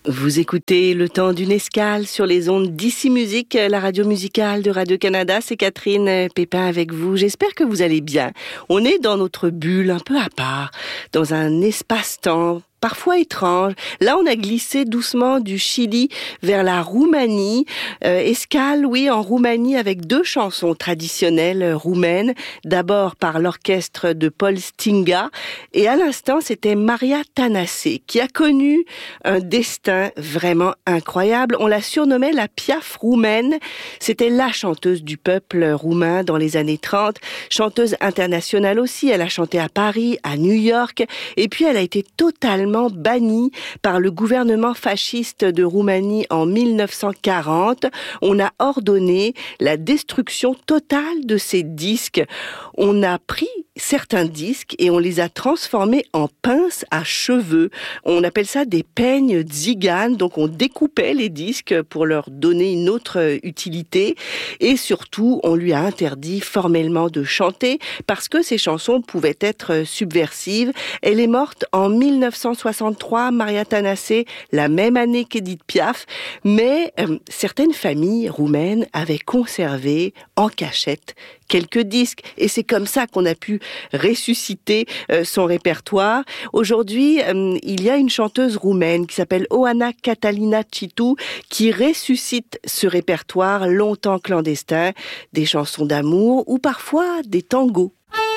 Vous écoutez Le Temps d'une escale sur les ondes d'Ici Musique, la radio musicale de Radio-Canada. C'est Catherine Pépin avec vous. J'espère que vous allez bien. On est dans notre bulle un peu à part, dans un espace-temps parfois étrange. Là, on a glissé doucement du Chili vers la Roumanie. Escale, oui, en Roumanie avec deux chansons traditionnelles roumaines. D'abord par l'orchestre de Paul Stinga. Et à l'instant, c'était Maria Tănase qui a connu un destin vraiment incroyable. On la surnommait la Piaf roumaine. C'était la chanteuse du peuple roumain dans les années 30. Chanteuse internationale aussi. Elle a chanté à Paris, à New York. Et puis, elle a été totalement bannie par le gouvernement fasciste de Roumanie en 1940. On a ordonné la destruction totale de ces disques. On a pris certains disques et on les a transformés en pinces à cheveux. On appelle ça des peignes tziganes. Donc on découpait les disques pour leur donner une autre utilité. Et surtout, on lui a interdit formellement de chanter parce que ces chansons pouvaient être subversives. Elle est morte en 1963, Maria Tănase, la même année qu'Edith Piaf. Mais certaines familles roumaines avaient conservé en cachette quelques disques. Et c'est comme ça qu'on a pu ressusciter son répertoire. Aujourd'hui, il y a une chanteuse roumaine qui s'appelle Oana Catalina Citu qui ressuscite ce répertoire longtemps clandestin, des chansons d'amour ou parfois des tangos.